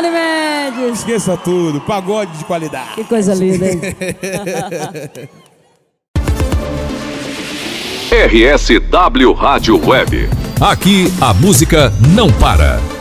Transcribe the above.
Johnny Mendes. Esqueça tudo, pagode de qualidade. Que coisa linda, hein? RSW Rádio Web. Aqui a música não para.